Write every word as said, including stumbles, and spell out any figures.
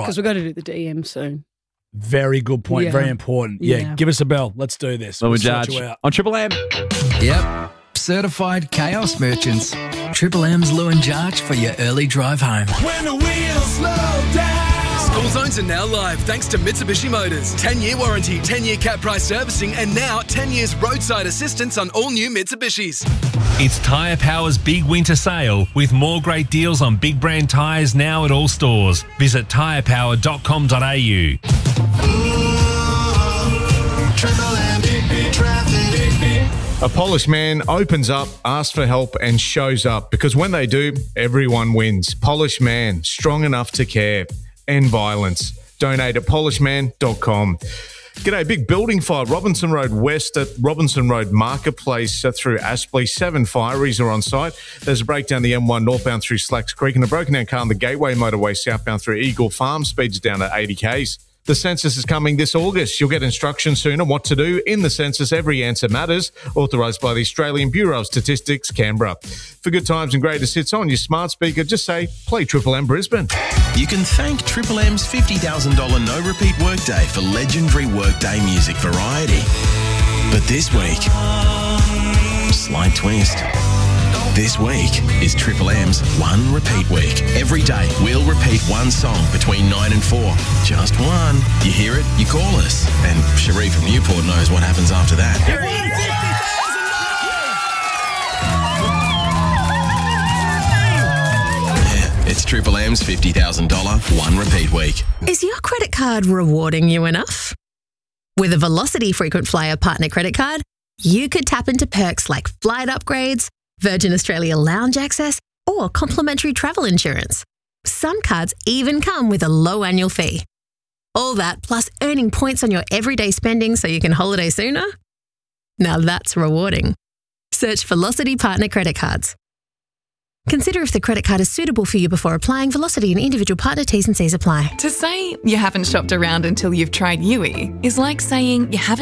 Because we've got to do the D M soon. Very good point. Yeah. Very important. Yeah, Yeah. give us a bell. Let's do this. Well, We'll we sort judge you out. on Triple M. Yep. Certified chaos merchants. Triple M's Lou and Jarch for your early drive home. When the wheels slow down. School zones are now live thanks to Mitsubishi Motors. ten-year warranty, ten-year cap price servicing, and now ten years roadside assistance on all new Mitsubishis. It's Tyre Power's big winter sale with more great deals on big brand tyres now at all stores. Visit tyre power dot com dot a u. A polished man opens up, asks for help, and shows up because when they do, everyone wins. Polished Man, strong enough to care. End violence. Donate at polish man dot com. G'day, big building fire. Robinson Road West at Robinson Road Marketplace uh, through Aspley. Seven fireys are on site. There's a breakdown the M one northbound through Slacks Creek and a broken down car on the Gateway Motorway southbound through Eagle Farm. Speeds down at eighty kays. The census is coming this August. You'll get instructions soon on what to do in the census. Every answer matters. Authorised by the Australian Bureau of Statistics, Canberra. For good times and greatest hits on your smart speaker, just say, play Triple M Brisbane. You can thank Triple M's fifty thousand dollars no-repeat workday for legendary workday music variety. But this week, slight twist. This week is Triple M's one repeat week. Every day, we'll repeat one song between nine and four. Just one. You hear it, you call us. And Cherie from Newport knows what happens after that. Yeah, it's Triple M's fifty thousand dollars one repeat week. Is your credit card rewarding you enough? With a Velocity Frequent Flyer Partner Credit Card, you could tap into perks like flight upgrades, Virgin Australia lounge access, or complimentary travel insurance. Some cards even come with a low annual fee. All that plus earning points on your everyday spending so you can holiday sooner? Now that's rewarding. Search Velocity Partner Credit Cards. Consider if the credit card is suitable for you before applying. Velocity and individual partner T's and C's apply. To say you haven't shopped around until you've tried Yui is like saying you haven't